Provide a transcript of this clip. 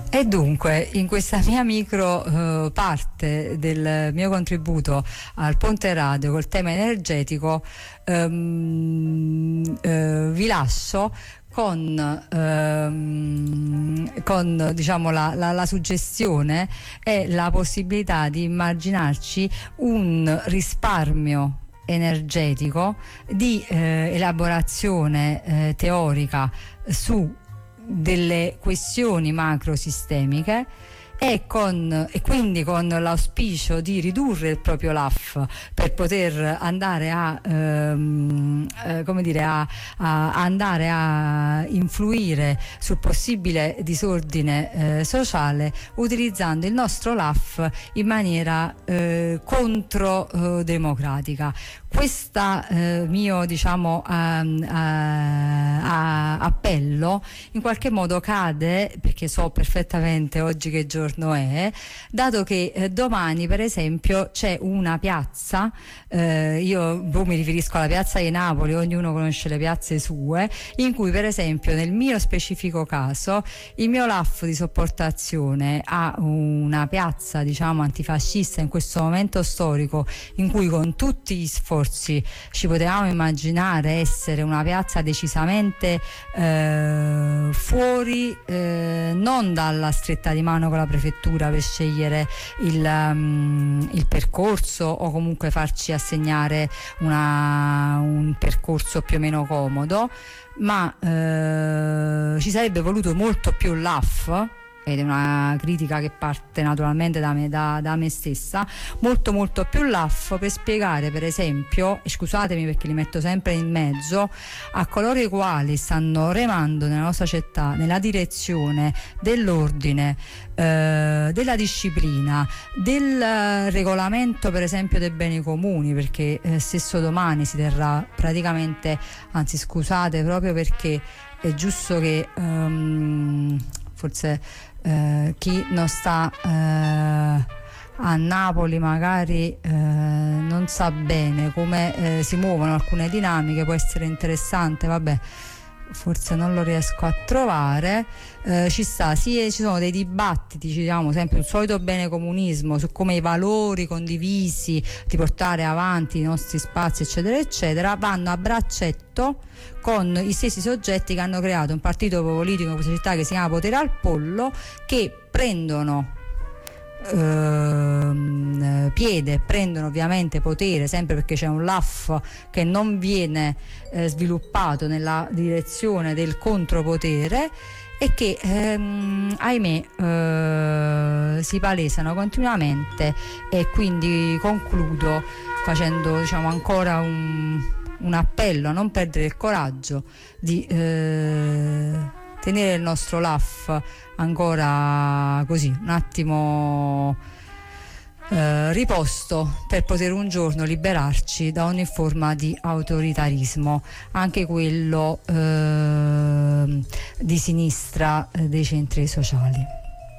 E dunque, in questa mia micro parte del mio contributo al Ponte Radio col tema energetico, vi lascio con diciamo la suggestione e la possibilità di immaginarci un risparmio energetico di elaborazione teorica su delle questioni macrosistemiche e quindi con l'auspicio di ridurre il proprio LAF per poter andare a andare a influire sul possibile disordine sociale, utilizzando il nostro LAF in maniera controdemocratica. Questa mio appello in qualche modo cade, perché so perfettamente oggi che giorno è, dato che domani per esempio c'è una piazza, io mi riferisco alla piazza di Napoli, ognuno conosce le piazze sue, in cui per esempio nel mio specifico caso il mio LAF di sopportazione a una piazza antifascista in questo momento storico, in cui con tutti gli sforzi ci potevamo immaginare essere una piazza decisamente fuori, non dalla stretta di mano con la prefettura per scegliere il percorso o comunque farci assegnare un percorso più o meno comodo, ma ci sarebbe voluto molto più LAF, ed è una critica che parte naturalmente da me stessa, molto più LAF per spiegare per esempio, e scusatemi perché li metto sempre in mezzo, a coloro i quali stanno remando nella nostra città nella direzione dell'ordine, della disciplina, del regolamento per esempio dei beni comuni, perché stesso domani si terrà praticamente, anzi scusate, proprio perché è giusto che forse chi non sta a Napoli magari non sa bene come si muovono alcune dinamiche, può essere interessante, vabbè, forse non lo riesco a trovare. Ci sono dei dibattiti, sempre il solito bene comunismo, su come i valori condivisi di portare avanti i nostri spazi eccetera eccetera vanno a braccetto con i stessi soggetti che hanno creato un partito politico in questa città che si chiama Potere al Pollo, che prendono prendono ovviamente potere sempre perché c'è un LAF che non viene sviluppato nella direzione del contropotere e che ahimè si palesano continuamente. E quindi concludo facendo ancora un appello a non perdere il coraggio di tenere il nostro LAF ancora così un attimo riposto, per poter un giorno liberarci da ogni forma di autoritarismo, anche quello di sinistra dei centri sociali.